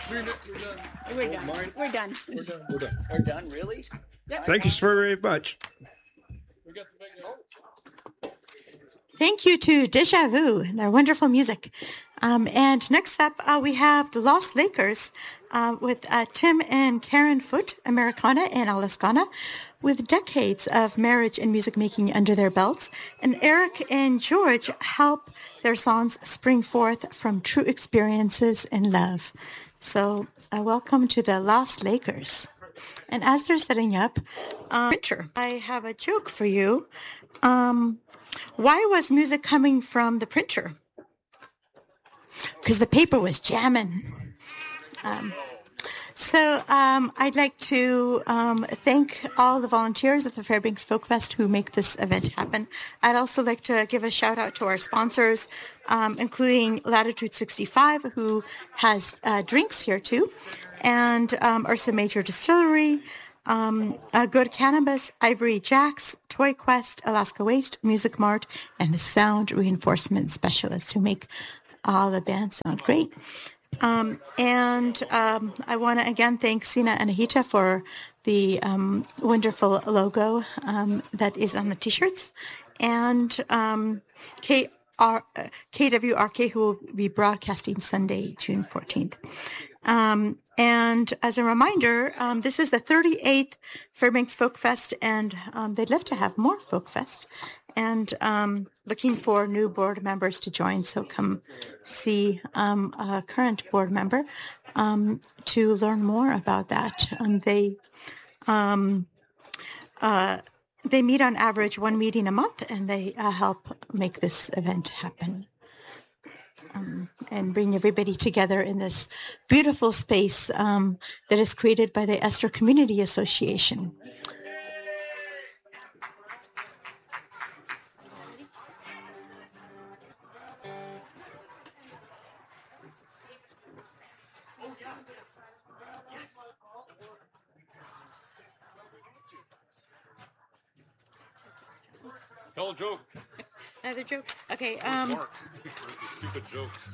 We're done. We're done. We're done, really? Yep. Thank you so very much. Thank you to Deja Vu and their wonderful music. And next up, we have the Lost Lakers with Tim and Karen Foote, Americana and Alaskana, with decades of marriage and music making under their belts. And Eric and George help their songs spring forth from true experiences and love. So welcome to the Lost Lakers. And as they're setting up, printer, I have a joke for you. Why was music coming from the printer? Because the paper was jamming. So I'd like to thank all the volunteers at the Fairbanks Folk Fest who make this event happen. I'd also like to give a shout out to our sponsors, including Latitude 65, who has drinks here too, and Ursa Major Distillery, Good Cannabis, Ivory Jacks, Toy Quest, Alaska Waste, Music Mart, and the Sound Reinforcement Specialists who make all the bands sound great. I want to again thank Sina and Ahita for the wonderful logo that is on the t-shirts, and KWRK, who will be broadcasting Sunday, June 14th. And as a reminder, this is the 38th Fairbanks Folk Fest, and they'd love to have more Folk Fest, and looking for new board members to join. So come see a current board member to learn more about that. They meet on average one meeting a month, and they help make this event happen. And bring everybody together in this beautiful space that is created by the Esther Community Association. Tell a joke. Another joke? Okay. Stupid jokes.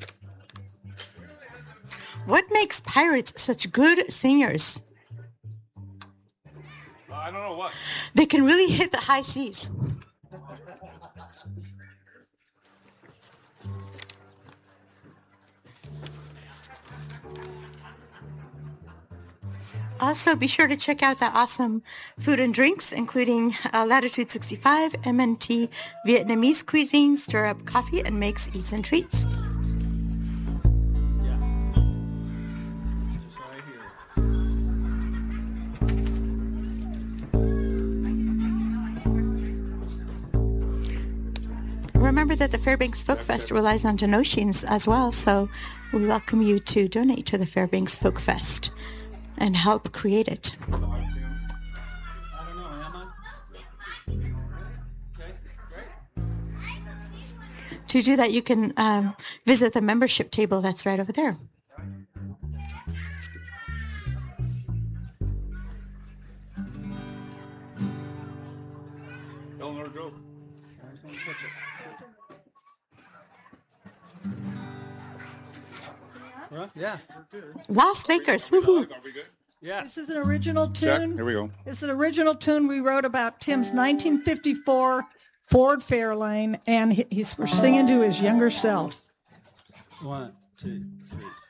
What makes pirates such good singers? I don't know what. They can really hit the high seas. Also, be sure to check out the awesome food and drinks, including Latitude 65, MNT Vietnamese cuisine, stir up coffee, and makes eats and treats. Remember that the Fairbanks Folk Fest relies on donations as well, so we welcome you to donate to the Fairbanks Folk Fest and help create it. I don't know, Emma? Okay, great. To do that, you can visit the membership table that's right over there. Tell another joke. Yeah. Lost Lakers, woohoo! Are we good? Yeah. This is an original tune. Check. Here we go. It's an original tune we wrote about Tim's 1954 Ford Fairlane, and we're singing to his younger self. 1, 2, 3.